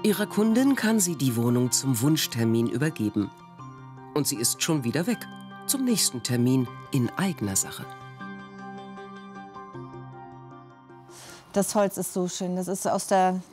Ihrer Kundin kann sie die Wohnung zum Wunschtermin übergeben. Und sie ist schon wieder weg, zum nächsten Termin in eigener Sache. Das Holz ist so schön. Das ist aus von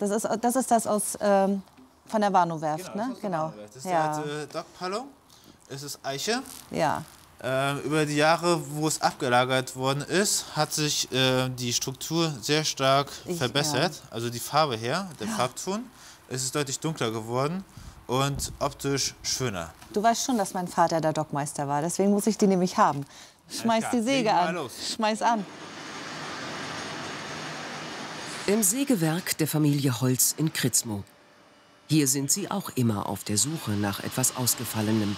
der Warnow-Werft, ne? Genau. Das ist der alte Dockpallon. Es ist Eiche. Ja. Über die Jahre, wo es abgelagert worden ist, hat sich die Struktur sehr stark verbessert. Ja. Also die Farbe her, der Farbton. Es ist deutlich dunkler geworden und optisch schöner. Du weißt schon, dass mein Vater der Dockmeister war. Deswegen muss ich die nämlich haben. Schmeiß die Säge an. Schmeiß an. Im Sägewerk der Familie Holz in Kritzmo. Hier sind sie auch immer auf der Suche nach etwas Ausgefallenem.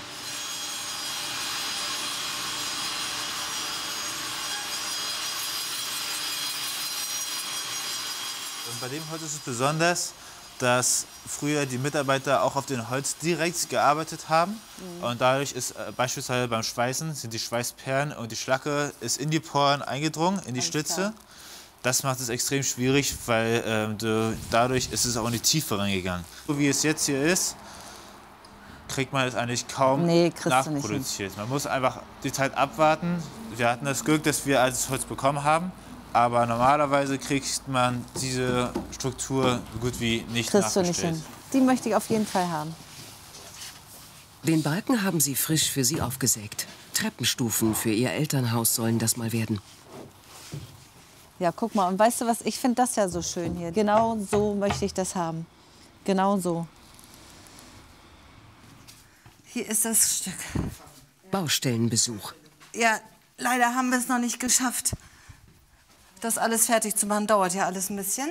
Und bei dem Holz ist es besonders, dass früher die Mitarbeiter auch auf dem Holz direkt gearbeitet haben. Und dadurch ist beispielsweise beim Schweißen sind die Schweißperlen und die Schlacke ist in die Poren eingedrungen, in die Stütze. Das macht es extrem schwierig, weil dadurch ist es auch in die Tiefe reingegangen. So wie es jetzt hier ist, kriegt man es eigentlich kaum nachproduziert. Man muss einfach die Zeit abwarten. Wir hatten das Glück, dass wir altes Holz bekommen haben. Aber normalerweise kriegt man diese Struktur so gut wie nicht nachgestellt. Kriegst du nicht hin. Die möchte ich auf jeden Fall haben. Den Balken haben sie frisch für sie aufgesägt. Treppenstufen für ihr Elternhaus sollen das mal werden. Ja, guck mal. Und weißt du was, ich finde das ja so schön hier. Genau so möchte ich das haben. Genau so. Hier ist das Stück. Baustellenbesuch. Ja, leider haben wir es noch nicht geschafft. Das alles fertig zu machen, dauert ja alles ein bisschen.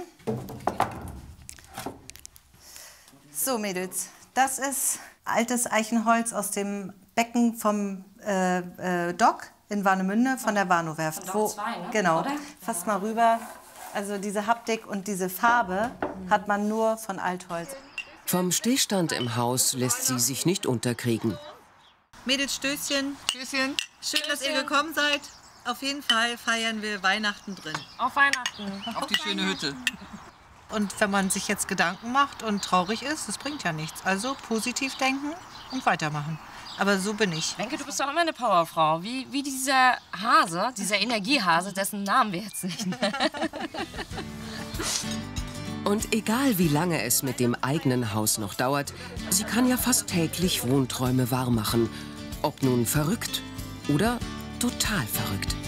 So, Mädels, das ist altes Eichenholz aus dem Becken vom Dock in Warnemünde von der Warnow-Werft. Dock 2, ne? Genau, Oder? fasst mal rüber. Also diese Haptik und diese Farbe hat man nur von Altholz. Vom Stillstand im Haus lässt sie sich nicht unterkriegen. Mädels, Stößchen. Stößchen. Schön, dass ihr gekommen seid. Auf jeden Fall feiern wir Weihnachten drin. Auf Weihnachten. Auf die schöne Hütte. Und wenn man sich jetzt Gedanken macht und traurig ist, das bringt ja nichts. Also positiv denken und weitermachen. Aber so bin ich. Wenke, du bist doch immer eine Powerfrau. Wie dieser Hase, dieser Energiehase, dessen Namen wir jetzt nicht nennen. Und egal wie lange es mit dem eigenen Haus noch dauert, sie kann ja fast täglich Wohnträume wahrmachen. Ob nun verrückt oder total verrückt.